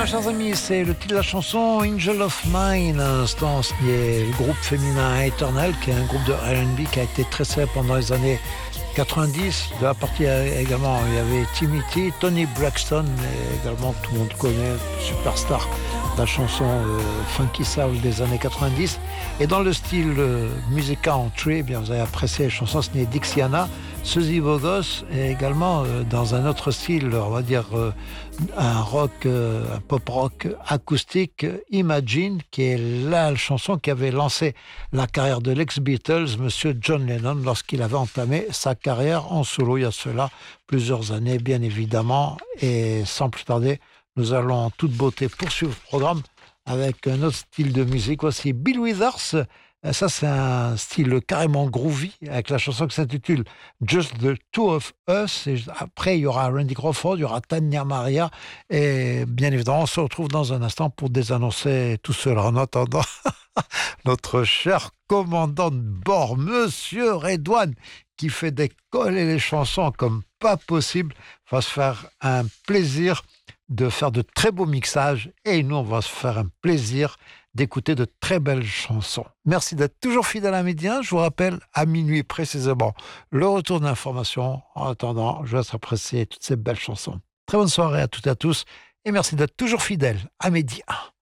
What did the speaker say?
Chers amis, c'est le titre de la chanson Angel of Mine, un instant signé le groupe féminin Eternal, qui est un groupe de R&B qui a été très célèbre pendant les années 90. De la partie également, il y avait Timmy T, Tony Braxton, également tout le monde connaît, superstar de la chanson funky soul des années 90. Et dans le style music country, eh bien vous avez apprécié les chansons signées Dixiana, Suzy Bogos, et également dans un autre style, on va dire un rock, un pop rock acoustique, Imagine, qui est la chanson qui avait lancé la carrière de l'ex-Beatles, Monsieur John Lennon, lorsqu'il avait entamé sa carrière en solo, il y a cela plusieurs années, bien évidemment. Et sans plus tarder, nous allons en toute beauté poursuivre le programme avec un autre style de musique. Voici Bill Withers. Ça, c'est un style carrément groovy, avec la chanson qui s'intitule Just the Two of Us. Et après, il y aura Randy Crawford, il y aura Tania Maria. Et bien évidemment, on se retrouve dans un instant pour désannoncer tout cela. En attendant, notre cher commandant de bord, Monsieur Redouane, qui fait décoller les chansons comme pas possible, va se faire un plaisir de faire de très beaux mixages. Et nous, on va se faire un plaisir d'écouter de très belles chansons. Merci d'être toujours fidèle à Midi 1. Je vous rappelle, à minuit précisément, le retour d'informations. En attendant, je vous laisse apprécier toutes ces belles chansons. Très bonne soirée à toutes et à tous, et merci d'être toujours fidèles à Midi 1.